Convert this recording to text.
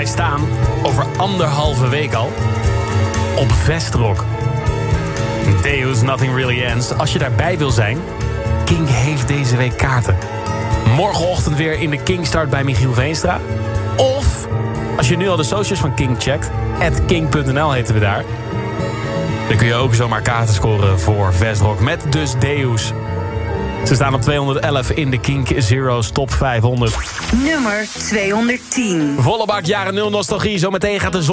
Wij staan over 1,5 week al op Vestrock. Deus Nothing Really Ends. Als je daarbij wil zijn, Kink heeft deze week kaarten. Morgenochtend weer in de Kink-start bij Michiel Veenstra. Of, als je nu al de socials van Kink checkt, @kink.nl heten we daar. Dan kun je ook zomaar kaarten scoren voor Vestrock met dus Deus. Ze staan op 211 in de Kink Zero's Top 500. Nummer 210. Volle bak jaren 0 nostalgie. Zometeen gaat de zon